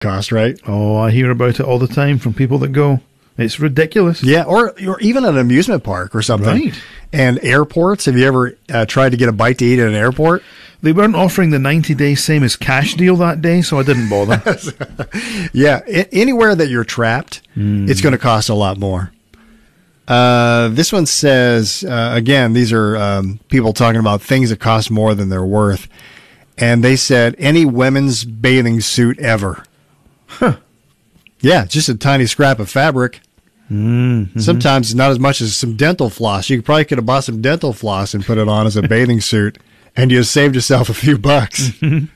cost, right? Oh, I hear about it all the time from people that go. It's ridiculous. Yeah, or even an amusement park or something. Right. And airports, have you ever tried to get a bite to eat at an airport? They weren't offering the 90-day same as cash deal that day, so I didn't bother. Yeah, anywhere that you're trapped, it's going to cost a lot more. This one says, again, these are people talking about things that cost more than they're worth. And they said, any women's bathing suit ever. Huh. Yeah, just a tiny scrap of fabric. Mm-hmm. Sometimes not as much as some dental floss. You probably could have bought some dental floss and put it on as a bathing suit, and you saved yourself a few bucks.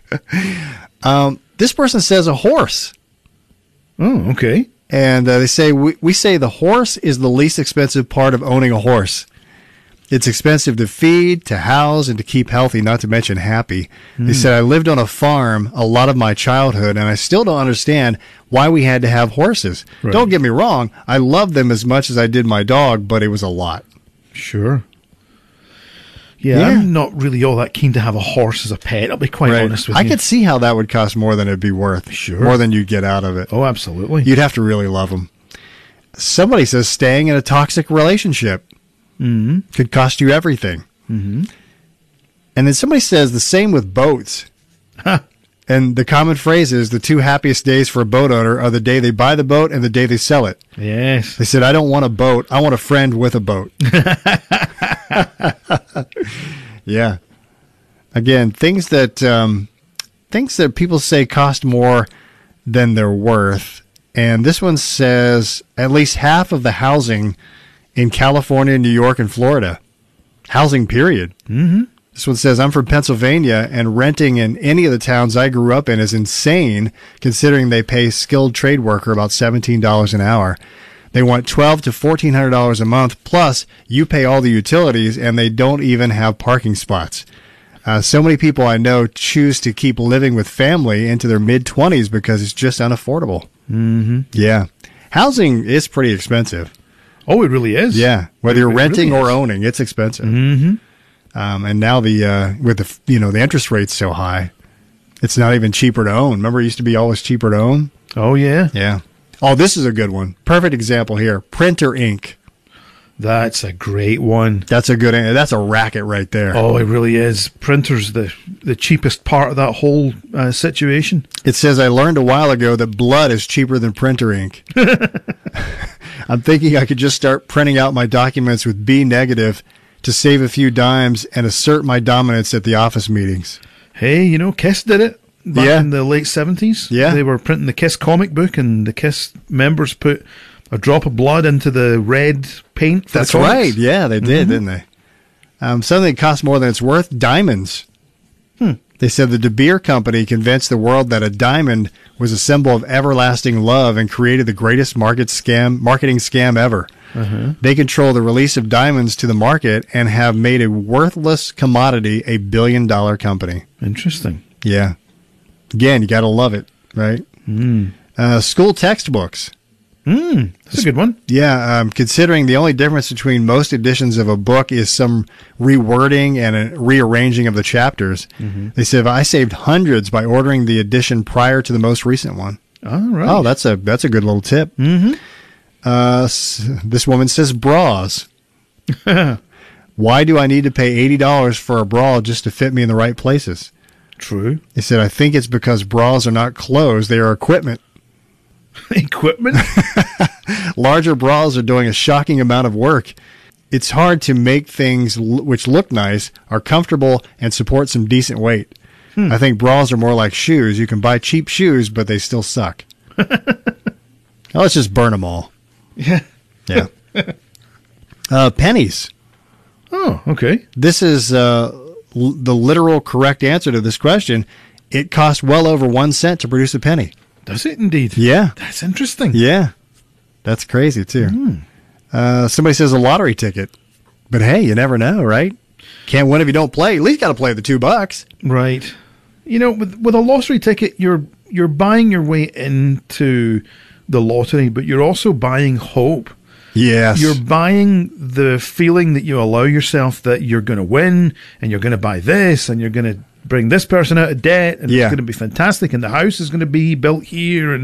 This person says a horse. Oh, okay. And they say, we say the horse is the least expensive part of owning a horse. It's expensive to feed, to house, and to keep healthy, not to mention happy. They said, I lived on a farm a lot of my childhood, and I still don't understand why we had to have horses. Right. Don't get me wrong. I love them as much as I did my dog, but it was a lot. Sure. Yeah, I'm not really all that keen to have a horse as a pet, I'll be quite honest with you. I could see how that would cost more than it'd be worth. Sure. More than you'd get out of it. Oh, absolutely. You'd have to really love them. Somebody says staying in a toxic relationship could cost you everything. Mm-hmm. And then somebody says the same with boats. Huh. And the common phrase is the two happiest days for a boat owner are the day they buy the boat and the day they sell it. Yes. They said, I don't want a boat. I want a friend with a boat. Yeah. Again, things that people say cost more than they're worth. And this one says at least half of the housing in California, New York, and Florida. Housing, period. Mm-hmm. This one says, I'm from Pennsylvania, and renting in any of the towns I grew up in is insane, considering they pay skilled trade worker about $17 an hour. They want $1,200 to $1,400 a month, plus you pay all the utilities, and they don't even have parking spots. So many people I know choose to keep living with family into their mid-20s because it's just unaffordable. Mm-hmm. Yeah. Housing is pretty expensive. Oh, it really is. Yeah. Whether you're renting or owning, it's expensive. Mm-hmm. And now with the interest rates so high, it's not even cheaper to own. Remember, it used to be always cheaper to own? Oh, yeah. Yeah. Oh, this is a good one. Perfect example here. Printer ink. That's a great one. That's a racket right there. Oh, it really is. Printer's the cheapest part of that whole situation. It says, I learned a while ago that blood is cheaper than printer ink. I'm thinking I could just start printing out my documents with B negative to save a few dimes and assert my dominance at the office meetings. Hey, KISS did it back in the late 70s. Yeah. They were printing the KISS comic book, and the KISS members put a drop of blood into the red paint for That's the comics. right. Yeah, they did, didn't they? Something that costs more than it's worth, diamonds. They said the De Beer Company convinced the world that a diamond was a symbol of everlasting love and created the greatest marketing scam ever. They control the release of diamonds to the market and have made a worthless commodity a billion-dollar company. Interesting. Yeah. Again, you got to love it, right? School textbooks. That's a good one. Yeah, considering the only difference between most editions of a book is some rewording and a rearranging of the chapters. They said, I saved hundreds by ordering the edition prior to the most recent one. All right. Oh, that's a good little tip. This woman says bras. Why do I need to pay $80 for a bra just to fit me in the right places? True. They said, I think it's because bras are not clothes, they are equipment. Equipment? Larger bras are doing a shocking amount of work. It's hard to make things which look nice, are comfortable, and support some decent weight. I think bras are more like shoes. You can buy cheap shoes, but they still suck. Let's just burn them all. Yeah. Yeah. Pennies. Oh, okay. This is the literal correct answer to this question. It costs well over 1 cent to produce a penny. Does it indeed? Yeah. That's interesting. Yeah. That's crazy, too. Somebody says a lottery ticket. But hey, you never know, right? Can't win if you don't play. At least got to play the $2. Right. With a lottery ticket, you're buying your way into the lottery, but you're also buying hope. Yes. You're buying the feeling that you allow yourself that you're going to win, and you're going to buy this, and you're going to bring this person out of debt, and Yeah. it's going to be fantastic, and the house is going to be built here,